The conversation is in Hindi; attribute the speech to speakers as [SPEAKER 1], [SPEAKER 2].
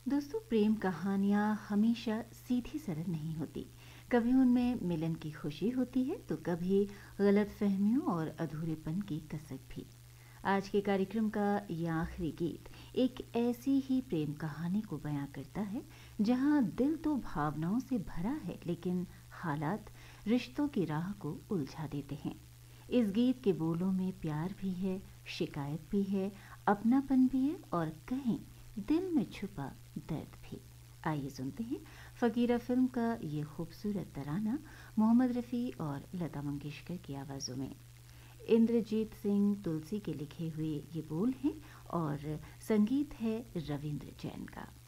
[SPEAKER 1] दोस्तों, प्रेम कहानियाँ हमेशा सीधी सरल नहीं होती। कभी उनमें मिलन की खुशी होती है तो कभी गलतफहमियों और अधूरेपन की कसक भी। आज के कार्यक्रम का ये आखिरी गीत एक ऐसी ही प्रेम कहानी को बयां करता है जहां दिल तो भावनाओं से भरा है लेकिन हालात रिश्तों की राह को उलझा देते हैं। इस गीत के बोलों में प्यार भी है, शिकायत भी है, अपनापन भी है और कहीं दिल में छुपा दर्द भी। आइए सुनते हैं फ़कीरा फिल्म का ये खूबसूरत तराना मोहम्मद रफ़ी और लता मंगेशकर की आवाज़ों में। इंद्रजीत सिंह तुलसी के लिखे हुए ये बोल हैं और संगीत है रविंद्र जैन का।